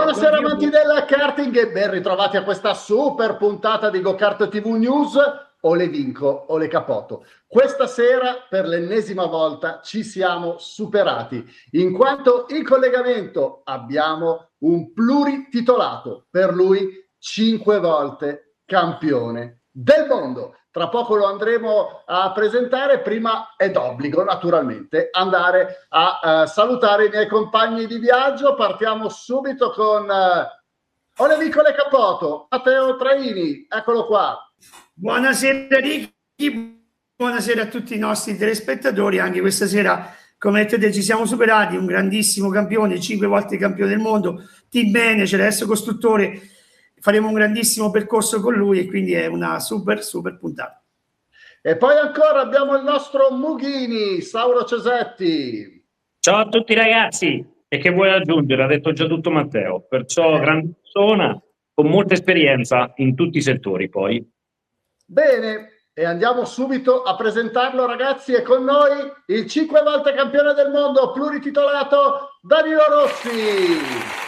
Buonasera amanti del karting e ben ritrovati a questa super puntata di GoKart TV News. O le vinco o le capoto. Questa sera per l'ennesima volta ci siamo superati, in quanto in collegamento abbiamo un plurititolato, per lui 5 volte campione del mondo. Tra poco lo andremo a presentare, prima è d'obbligo naturalmente andare a salutare i miei compagni di viaggio. Partiamo subito con Ole Vicole Capoto, Matteo Traini, eccolo qua. Buonasera Ricky, buonasera a tutti i nostri telespettatori. Anche questa sera, come detto, ci siamo superati, un grandissimo campione, 5 volte campione del mondo, team manager, adesso costruttore. Faremo un grandissimo percorso con lui e quindi è una super puntata. E poi ancora abbiamo il nostro Mughini, Sauro Cesetti. Ciao a tutti ragazzi, e che vuoi aggiungere? Ha detto già tutto Matteo, perciò grande persona con molta esperienza in tutti i settori poi. Bene, e andiamo subito a presentarlo ragazzi, e con noi il 5 volte campione del mondo plurititolato Danilo Rossi.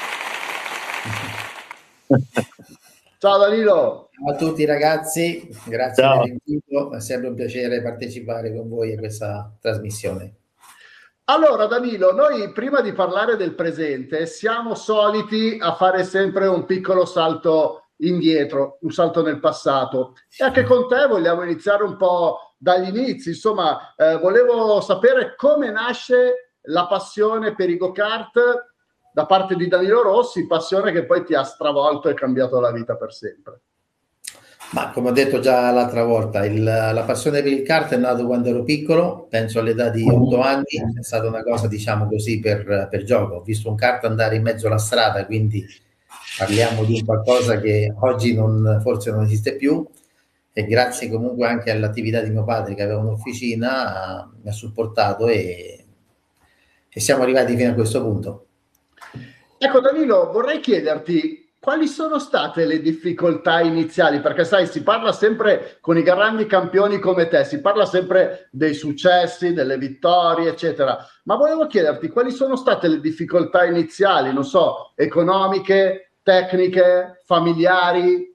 Ciao Danilo. Ciao a tutti ragazzi, grazie per l'invito, è sempre un piacere partecipare con voi a questa trasmissione. Allora Danilo, noi prima di parlare del presente siamo soliti a fare sempre un piccolo salto indietro, un salto nel passato, e anche con te vogliamo iniziare un po' dagli inizi. Insomma, volevo sapere come nasce la passione per i go-kart da parte di Danilo Rossi, passione che poi ti ha stravolto e cambiato la vita per sempre. Ma come ho detto già l'altra volta, la passione per il kart è nata quando ero piccolo, penso all'età di 8 anni, è stata una cosa diciamo così per gioco. Ho visto un kart andare in mezzo alla strada, quindi parliamo di un qualcosa che oggi forse non esiste più, e grazie comunque anche all'attività di mio padre che aveva un'officina mi ha supportato e siamo arrivati fino a questo punto. Ecco Danilo, vorrei chiederti quali sono state le difficoltà iniziali, perché sai, si parla sempre con i grandi campioni come te, si parla sempre dei successi, delle vittorie, eccetera, ma volevo chiederti quali sono state le difficoltà iniziali, non so, economiche, tecniche, familiari?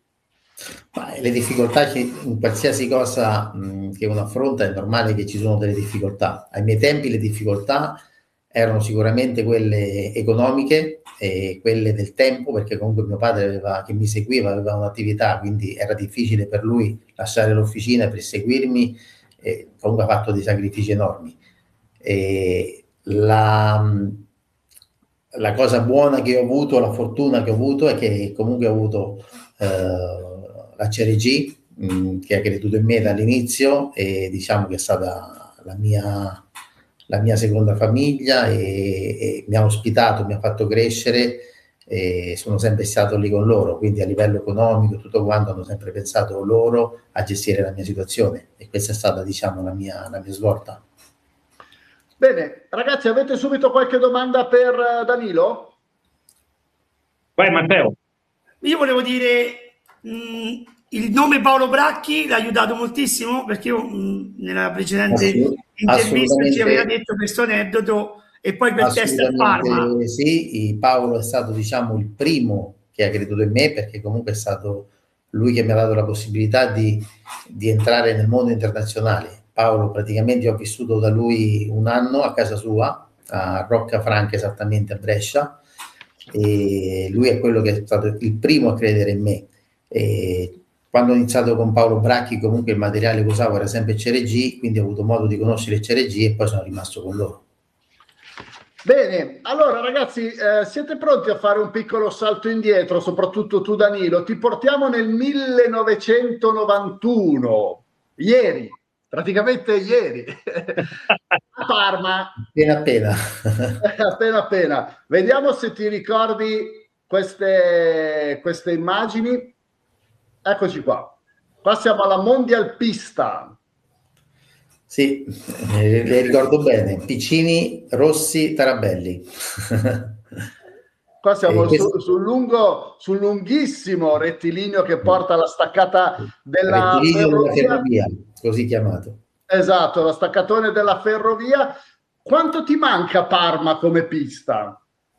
Le difficoltà in qualsiasi cosa che uno affronta è normale che ci sono delle difficoltà. Ai miei tempi le difficoltà erano sicuramente quelle economiche e quelle del tempo, perché comunque mio padre che mi seguiva aveva un'attività, quindi era difficile per lui lasciare l'officina per seguirmi, e comunque ha fatto dei sacrifici enormi. E la cosa buona che ho avuto, la fortuna che ho avuto, è che comunque ho avuto la CRG che ha creduto in me dall'inizio, e diciamo che è stata la mia seconda famiglia, e mi ha ospitato, mi ha fatto crescere, e sono sempre stato lì con loro, quindi a livello economico tutto quanto hanno sempre pensato loro a gestire la mia situazione, e questa è stata diciamo la mia svolta. Bene, ragazzi, avete subito qualche domanda per Danilo? Vai Matteo. Io volevo dire il nome Paolo Bracchi l'ha aiutato moltissimo, perché io nella precedente intervista ci aveva detto questo aneddoto, e poi per test a Parma. Sì, Paolo è stato diciamo il primo che ha creduto in me, perché comunque è stato lui che mi ha dato la possibilità di entrare nel mondo internazionale. Paolo, praticamente ho vissuto da lui un anno a casa sua, a Roccafranca, esattamente a Brescia, e lui è quello che è stato il primo a credere in me. E quando ho iniziato con Paolo Bracchi comunque il materiale che usavo era sempre CRG, quindi ho avuto modo di conoscere il CRG e poi sono rimasto con loro. Bene, allora ragazzi, siete pronti a fare un piccolo salto indietro, soprattutto tu Danilo? Ti portiamo nel 1991, ieri, praticamente ieri, a Parma. Appena. Vediamo se ti ricordi queste immagini. Eccoci qua. Qua siamo alla Mondial Pista. Sì, le ricordo bene. Piccini, Rossi, Tarabelli. Qua siamo sul lunghissimo rettilineo che porta alla staccata della ferrovia, così chiamato. Esatto, la staccatone della ferrovia. Quanto ti manca Parma come pista?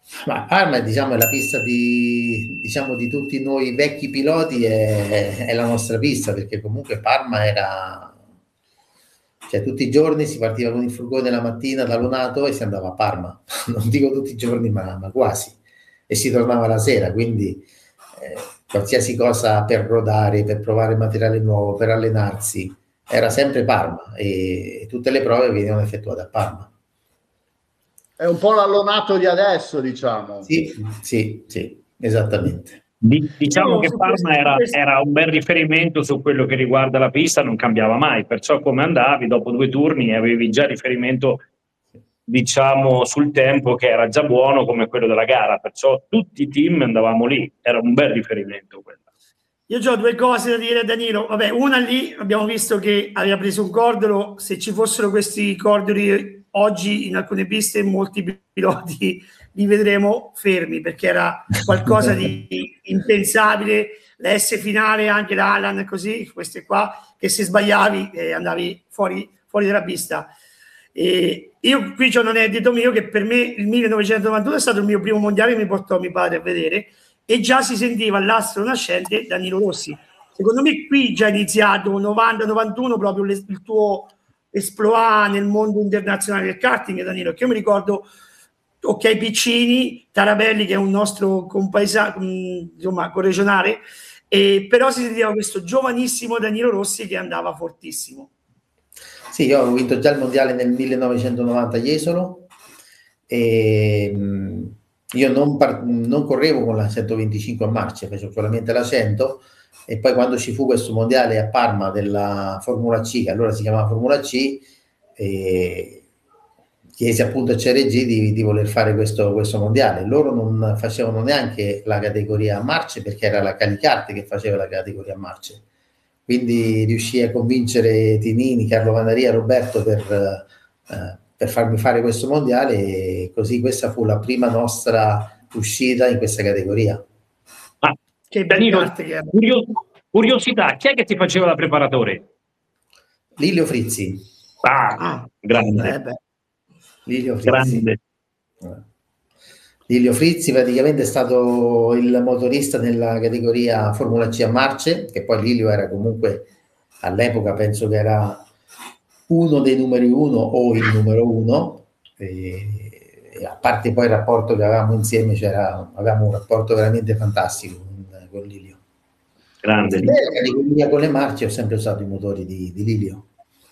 Ma Parma, diciamo, è la pista di tutti noi vecchi piloti, è la nostra pista, perché comunque Parma era, cioè tutti i giorni si partiva con il furgone la mattina da Lonato e si andava a Parma, non dico tutti i giorni, ma quasi, e si tornava la sera, quindi qualsiasi cosa per rodare, per provare materiale nuovo, per allenarsi, era sempre Parma, e tutte le prove venivano effettuate a Parma. È un po' l'allonato di adesso, diciamo. Sì, esattamente. Diciamo che Parma era un bel riferimento su quello che riguarda la pista, non cambiava mai, perciò come andavi dopo 2 turni avevi già riferimento, diciamo, sul tempo che era già buono come quello della gara, perciò tutti i team andavamo lì, era un bel riferimento quello. Io ho 2 cose da dire a Danilo. Vabbè, una, lì abbiamo visto che aveva preso un cordolo. Se ci fossero questi cordoli oggi in alcune piste, molti piloti li vedremo fermi, perché era qualcosa di impensabile. La S finale anche da Alan, così, queste qua, che se sbagliavi andavi fuori dalla pista. E io qui c'ho un aneddoto mio, che per me il 1991 è stato il mio primo mondiale che mi portò mio padre a vedere, e già si sentiva l'astro nascente Danilo Rossi. Secondo me qui già è iniziato 90-91 proprio il tuo esploit nel mondo internazionale del karting, Danilo, che io mi ricordo, ok, Piccini, Tarabelli, che è un nostro compaesano, insomma, corregionale, però si sentiva questo giovanissimo Danilo Rossi che andava fortissimo. Sì, io ho vinto già il mondiale nel 1990 a Jesolo, e io non correvo con la 125 a marce, facevo solamente la 100, e poi quando ci fu questo mondiale a Parma della Formula C, che allora si chiamava Formula C, chiesi appunto a CRG di voler fare questo mondiale. Loro non facevano neanche la categoria a marce, perché era la Calicarte che faceva la categoria a marce, quindi riuscii a convincere Tinini, Carlo Vanaria, Roberto per farmi fare questo mondiale, e così questa fu la prima nostra uscita in questa categoria. Che Danilo, curiosità, chi è che ti faceva da preparatore? Lilio Frizzi. Grande. Lilio Frizzi. Grande. Lilio Frizzi praticamente è stato il motorista nella categoria Formula C a marce, che poi Lilio era comunque all'epoca, penso che era uno dei numeri 1 o il numero 1, e a parte poi il rapporto che avevamo insieme, avevamo un rapporto veramente fantastico con Lilio. Grande. Nella categoria con le marce ho sempre usato i motori di Lilio.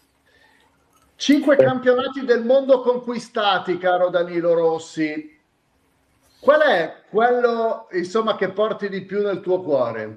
5 campionati del mondo conquistati, caro Danilo Rossi. Qual è quello, insomma, che porti di più nel tuo cuore?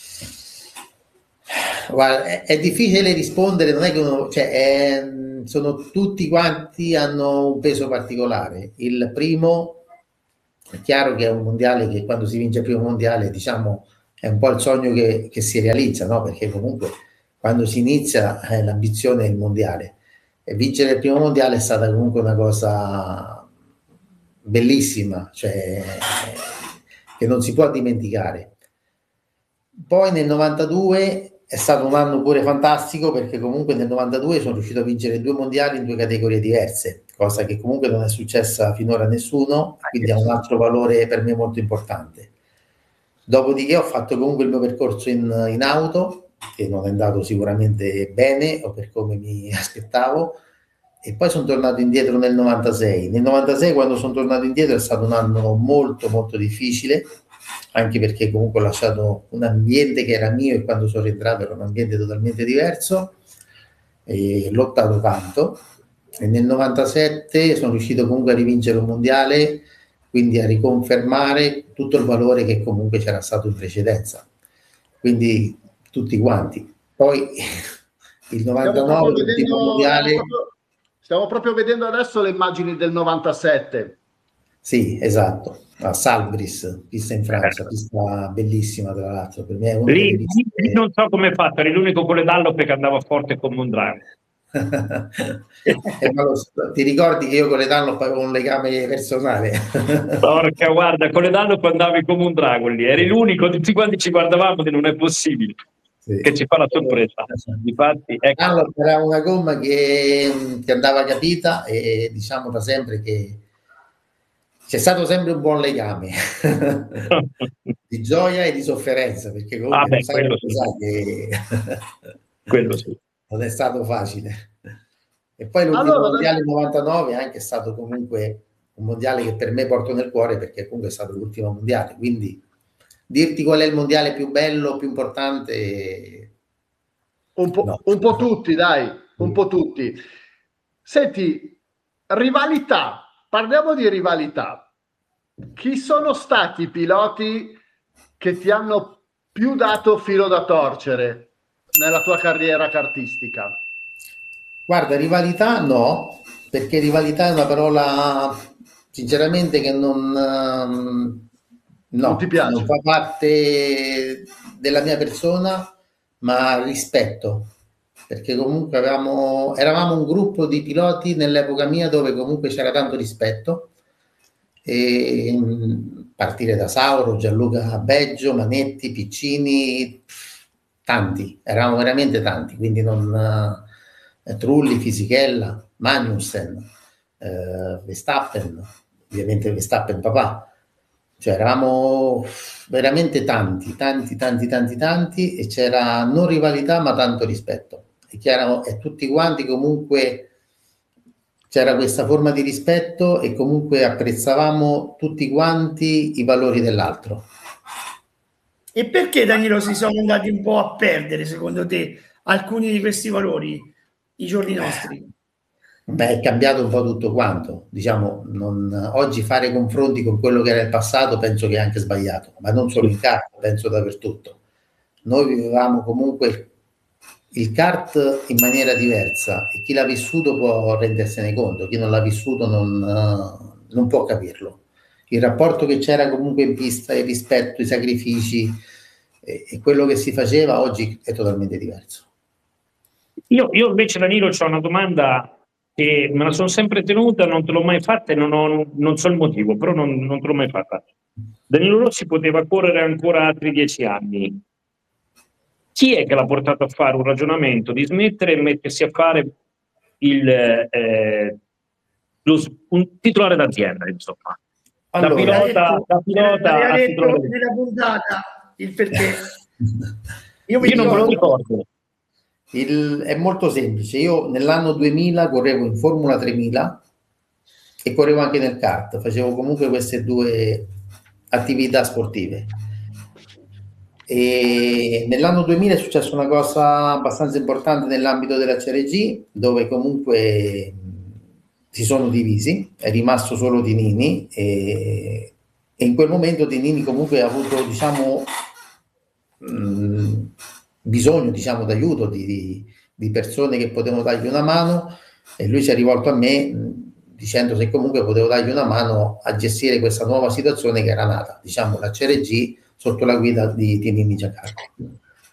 Guarda, è difficile rispondere, non è che uno, sono tutti quanti, hanno un peso particolare. Il primo, è chiaro che è un mondiale che quando si vince il primo mondiale, diciamo, è un po' il sogno che si realizza, no? Perché comunque quando si inizia l'ambizione è il mondiale, e vincere il primo mondiale è stata comunque una cosa bellissima, cioè che non si può dimenticare. Poi nel 92 è stato un anno pure fantastico, perché comunque nel 92 sono riuscito a vincere 2 mondiali in 2 categorie diverse, cosa che comunque non è successa finora a nessuno, quindi ha un altro valore per me molto importante. Dopodiché ho fatto comunque il mio percorso in auto, che non è andato sicuramente bene o per come mi aspettavo, e poi sono tornato indietro nel 96. Nel 96, quando sono tornato indietro, è stato un anno molto molto difficile, anche perché comunque ho lasciato un ambiente che era mio, e quando sono rientrato era un ambiente totalmente diverso, e lottato tanto, e nel 97 sono riuscito comunque a rivincere un mondiale, quindi a riconfermare tutto il valore che comunque c'era stato in precedenza, quindi tutti quanti. Poi il 99 l'ultimo mondiale. Stiamo proprio vedendo adesso le immagini del 97. Sì, esatto, a Salbris, pista in Francia, pista bellissima tra l'altro, per me è una delle piste... Lì non so come è fatto, eri l'unico con le Dunlop che andava forte con Mondragon. Ti ricordi che io con le Dunlop avevo un legame personale? Porca, guarda, con le Dunlop andavi come un drago lì, eri l'unico, tutti quanti ci guardavamo e non è possibile. Sì. Che ci fa la sorpresa. Difatti, ecco. Era una gomma che andava capita, e diciamo da sempre che c'è stato sempre un buon legame di gioia e di sofferenza, perché comunque quello sì. Che quello sì. Non è stato facile. E poi l'ultimo mondiale 99 è anche stato comunque un mondiale che per me porto nel cuore, perché comunque è stato l'ultimo mondiale, quindi dirti qual è il mondiale più bello, più importante, un po' tutti, dai, un po' tutti. Senti, rivalità, parliamo di rivalità. Chi sono stati i piloti che ti hanno più dato filo da torcere nella tua carriera kartistica? Guarda, rivalità no, perché rivalità è una parola sinceramente che non ti piace. Non fa parte della mia persona, ma rispetto, perché comunque eravamo un gruppo di piloti nell'epoca mia dove comunque c'era tanto rispetto, e partire da Sauro, Gianluca Beggio, Manetti, Piccini, tanti, eravamo veramente tanti, quindi Trulli, Fisichella, Magnussen, Verstappen, ovviamente Verstappen papà, cioè eravamo veramente tanti, e c'era non rivalità ma tanto rispetto, e tutti quanti comunque c'era questa forma di rispetto e comunque apprezzavamo tutti quanti i valori dell'altro. E perché, Danilo, si sono andati un po' a perdere, secondo te, alcuni di questi valori, i giorni nostri? Beh, è cambiato un po' tutto quanto, diciamo, oggi fare confronti con quello che era il passato penso che è anche sbagliato, ma non solo in kart, penso dappertutto. Noi vivevamo comunque il kart in maniera diversa e chi l'ha vissuto può rendersene conto, chi non l'ha vissuto non può capirlo. Il rapporto che c'era comunque in pista, il rispetto, i sacrifici e quello che si faceva oggi è totalmente diverso. Io invece, Danilo, c'ho una domanda che me la sono sempre tenuta, non te l'ho mai fatta e non so il motivo, però non te l'ho mai fatta. Danilo Rossi poteva correre ancora altri 10 anni. Chi è che l'ha portato a fare un ragionamento di smettere e mettersi a fare un titolare d'azienda, insomma? Allora, da pilota a titolare nella puntata il perché. Io non me lo ricordo. È molto semplice. Io nell'anno 2000 correvo in Formula 3000 e correvo anche nel kart, facevo comunque queste due attività sportive. E nell'anno 2000 è successa una cosa abbastanza importante nell'ambito della CRG, dove comunque si sono divisi, è rimasto solo Tinini e in quel momento Tinini comunque ha avuto, diciamo, bisogno, diciamo, d'aiuto di persone che potevano dargli una mano, e lui si è rivolto a me dicendo se comunque potevo dargli una mano a gestire questa nuova situazione che era nata, diciamo, la CRG sotto la guida di Tinini Giancarlo.